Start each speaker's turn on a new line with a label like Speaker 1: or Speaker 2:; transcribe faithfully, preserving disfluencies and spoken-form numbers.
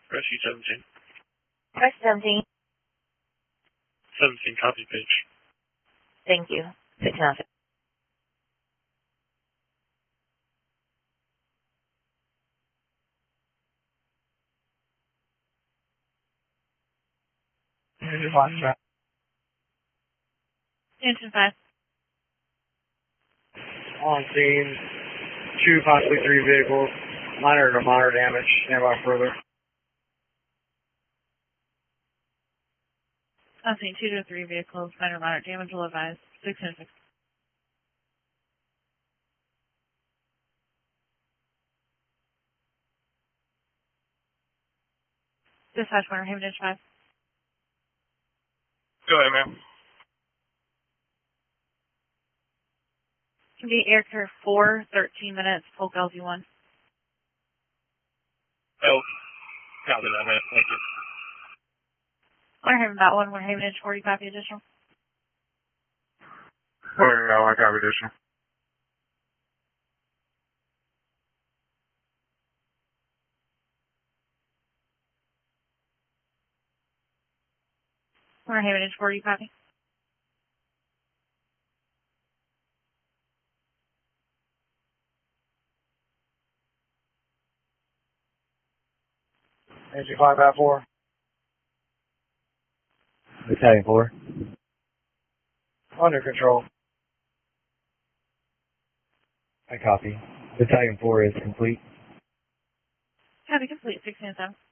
Speaker 1: Rescue seventeen.
Speaker 2: Rescue seventeen.
Speaker 1: seventeen, copy page.
Speaker 2: Thank you. six nine six.
Speaker 3: Engine five.
Speaker 4: On scene, two, possibly three vehicles, minor to moderate damage. Stand by further.
Speaker 3: I'm seeing two to three vehicles, minor moderate damage will advise. six and six. Dispatch one, Haven Edge five.
Speaker 1: Go ahead, ma'am.
Speaker 3: Can be air care four, thirteen minutes, Polk L Z one.
Speaker 1: Oh, copy that, ma'am. Thank you.
Speaker 3: Winter Haven about one, Winter Haven Edge forty, copy additional.
Speaker 1: Winter Haven, I copy additional.
Speaker 3: Winter Haven Edge forty, copy.
Speaker 4: Engine five at four.
Speaker 5: Battalion four.
Speaker 4: Under control.
Speaker 5: I copy. Battalion four is complete.
Speaker 3: Copy complete, six and seven.